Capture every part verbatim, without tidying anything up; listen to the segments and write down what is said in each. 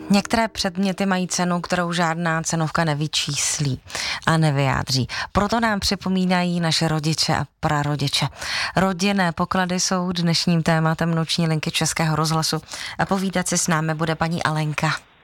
Některé předměty mají cenu, kterou žádná cenovka nevyčíslí a nevyjádří. Proto nám připomínají naše rodiče a prarodiče. Rodinné poklady jsou dnešním tématem noční linky Českého rozhlasu a povídat si s námi bude paní Alenka.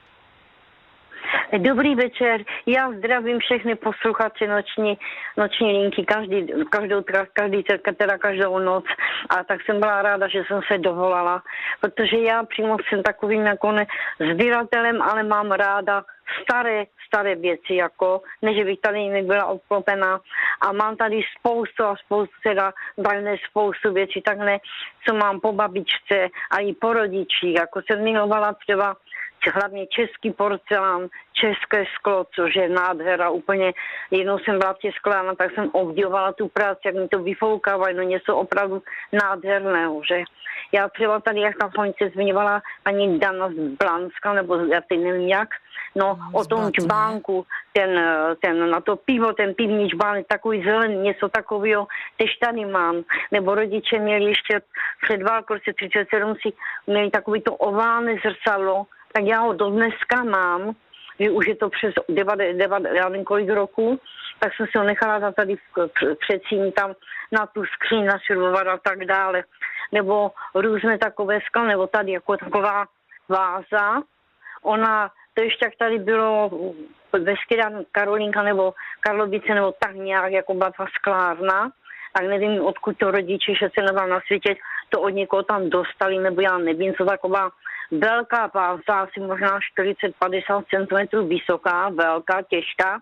Dobrý večer, já zdravím všechny posluchače noční, noční linky, každý, každou, každý, teda každou noc. A tak jsem byla ráda, že jsem se dovolala, protože já přímo jsem takovým jako ne sběratelem, ale mám ráda staré, staré věci, jako, ne, že bych tady nebyla obklopená. A mám tady spoustu a spoustu, teda ne spoustu věcí, takhle, co mám po babičce a i po rodičích, jako jsem milovala třeba hlavně český porcelán, české sklo, což je nádhera úplně. Jednou jsem byla v těch sklárnách, tak jsem obdivovala tu práci, jak mi to vyfoukávají, no něco opravdu nádherného, že? Já třeba tady, jak tam se zmiňovala paní Dana z Blanska, nebo já teď nevím jak, no o tom čbánku, ten, ten, na to pivo, ten pivní čbánek, takový zelený, něco takového, tež tady mám. Nebo rodiče měli ještě před válkou, v třicet sedm si měli takový to oválné zrcadlo, tak já ho do dneska mám, že už je to přes devadesát, já nevím kolik roku, tak jsem si ho nechala tady předsím tam na tu skříň našrubovat a tak dále. Nebo různé takové skla, nebo tady jako taková váza. Ona, to ještě jak tady bylo ve Skydánu Karolínka nebo Karlovice, nebo tak nějak, jako byla ta sklárna, tak nevím, odkud to rodiče, že se nedá na světě, to od někoho tam dostali, nebo já nevím, co taková velká váza, asi možná čtyřicet padesát centimetrů vysoká, velká, těžká.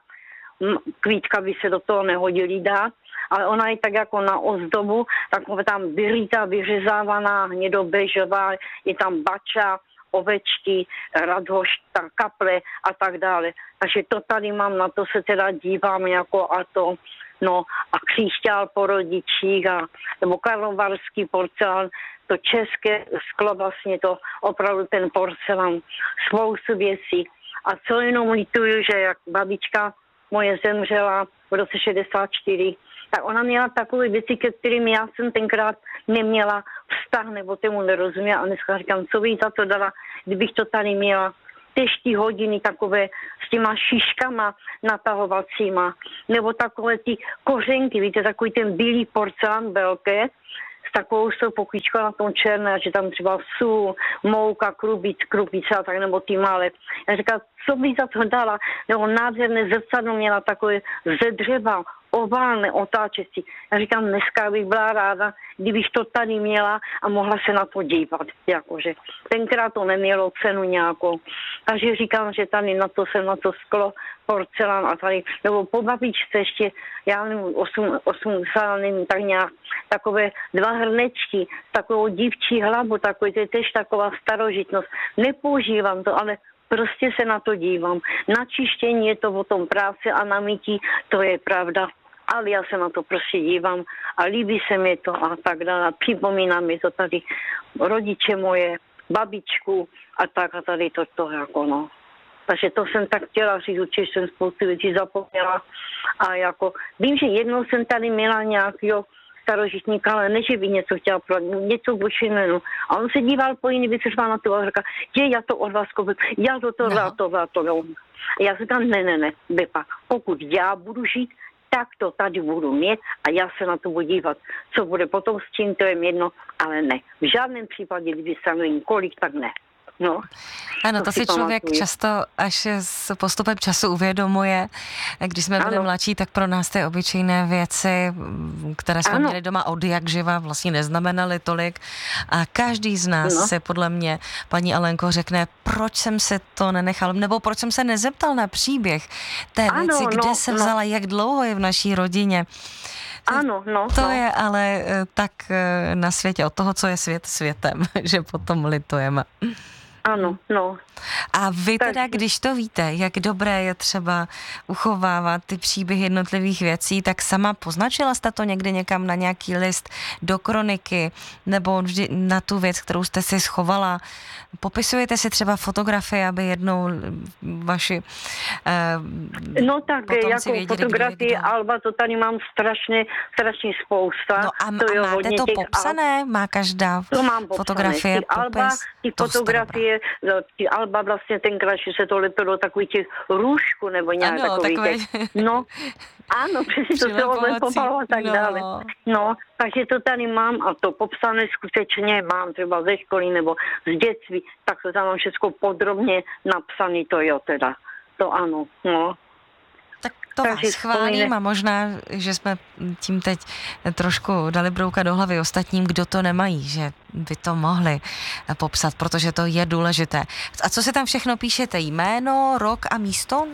Kvítka by se do toho nehodily dát, ale ona je tak jako na ozdobu, tak tam vyrytá, vyřezávaná, hnědobežová, je tam bača, ovečky, radhošta, kaple a tak dále. Takže to tady mám, na to se teda dívám jako a to, no a kříšťál po rodičích a, nebo karlovarský porcelán, to české sklo vlastně to opravdu ten porcelán, spoustu věcí. A co jenom lituju, že jak babička moje zemřela v roce šedesát čtyři, tak ona měla takové věci, ke kterým já jsem tenkrát neměla vztah, nebo tomu nerozuměla a dneska říkám, co bych za to dala, kdybych to tady měla. Těžký hodiny takové s těma šiškama natahovacíma, nebo takové ty kořenky, víte, takový ten bílý porcelán velké, s takovou jsou pokličkou na tom černé, že tam třeba sůl, mouka, krubic, krupice a tak, nebo ty malé. Já říkám, co bych za to dala, nebo nádherné zrcadlo měla takové ze dřeva, oválné, otáčecí. Já říkám, dneska bych byla ráda, kdybych to tady měla a mohla se na to dívat. Jakože. Tenkrát to nemělo cenu nějakou. Takže říkám, že tady na to jsem na to sklo, porcelán a tady, nebo po babičce ještě, já nevím, osm, osmdesát, nevím, tak nějak, takové dva hrnečky, takovou dívčí hlavu, takový, to je tež taková starožitnost. Nepoužívám to, ale prostě se na to dívám. Na čištění je to o tom práci a na mytí, to je pravda. Ale já se na to prostě dívám a líbí se mi to a tak dále. Připomíná mi to tady rodiče moje, babičku a tak a tady to, to jako no. Takže to jsem tak chtěla říct, určitě jsem spoustu věcí zapomněla. A jako, vím, že jednou jsem tady měla nějakého starožitníka, ale ne, že by něco chtěla prodat, něco bušinenu. A on se díval po jiný věci, na to a říká, je, já to od vás koupím, já to to, no. to, to, to, to. A já říkám, ne, ne, ne, Bepa, pokud já budu žít, tak to tady budu mít a já se na to budu dívat. Co bude potom s tím, to je jedno, ale ne. V žádném případě, kdyby se nevím kolik, tak ne. No, ano, to, to si člověk pamatuji. Často až s postupem času uvědomuje. Když jsme byli ano. mladší, tak pro nás ty obyčejné věci, které jsme ano. měli doma od jak živa, vlastně neznamenaly tolik. A každý z nás no. se podle mě, paní Alenko, řekne, proč jsem se to nenechal, nebo proč jsem se nezeptal na příběh té ano, věci, kde no, se vzala, no. jak dlouho je v naší rodině. Ano, no. To no. je ale tak na světě od toho, co je svět světem, že potom litujeme. Ano, no. A vy teda, když to víte, jak dobré je třeba uchovávat ty příběhy jednotlivých věcí, tak sama poznačila jste to někdy někam na nějaký list do kroniky nebo vždy na tu věc, kterou jste si schovala? Popisujete si třeba fotografie, aby jednou vaši eh, No tak jako věděli, fotografie, alba, to tady mám strašně, strašně spousta. No a, to a máte to popsané? Má každá to mám popsané. fotografie ty alba, ty fotografie je, ty alba vlastně tenkrát, že se to lepilo do takový těch růžku, nebo nějak ano, takový takové... těch, no, ano, přesně to se odlepovalo a tak no. dále. No, takže to tady mám a to popsané skutečně mám třeba ze školy nebo z dětství, tak to tam mám všechno podrobně napsané, to jo teda, to ano, no. Tak to vás chválím a možná, že jsme tím teď trošku dali brouka do hlavy ostatním, kdo to nemají, že by to mohli popsat, protože to je důležité. A co se tam všechno píšete? Jméno, rok a místo?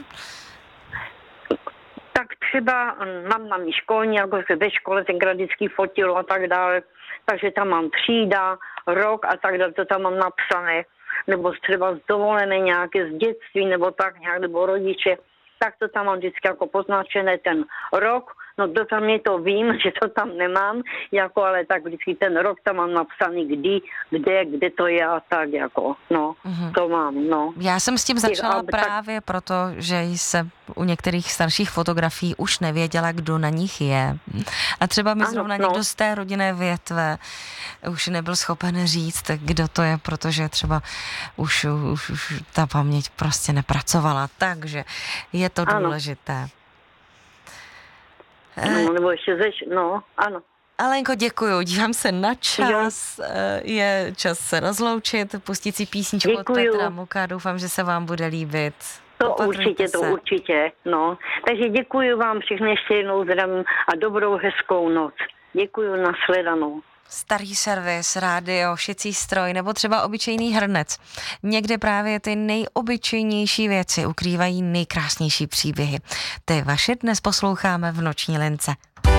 Tak třeba mám na mě školní, jako se ve škole tenkrát vždycky fotilo a tak dále, takže tam mám třída, rok a tak dále, to tam mám napsané, nebo třeba z dovolené nějaké z dětství, nebo tak nějak, nebo rodiče, tak to tam mám vždycky jako poznačené ten rok, no do tam je to vím, že to tam nemám, jako ale tak vždycky ten rok tam mám napsaný kdy, kde, kde to je a tak jako, no, mm-hmm. to mám, no. Já jsem s tím začala právě proto, že jsem u některých starších fotografií už nevěděla, kdo na nich je. A třeba mi zrovna ano, no. někdo z té rodinné větve už nebyl schopen říct, kdo to je, protože třeba už, už, už ta paměť prostě nepracovala, takže je to ano. důležité. No, nebo ještě zeš, no, ano. Alenko, děkuju, dívám se na čas, je čas se rozloučit, pustit si písničku od Petra Muka, doufám, že se vám bude líbit. To určitě, se. to určitě, no. Takže děkuji vám všechny ještě jednou zdravím a dobrou hezkou noc. Děkuji, nashledanou. Starý servis, rádio, šicí stroj nebo třeba obyčejný hrnec. Někde právě ty nejobyčejnější věci ukrývají nejkrásnější příběhy. Ty vaše dnes posloucháme v Noční lince.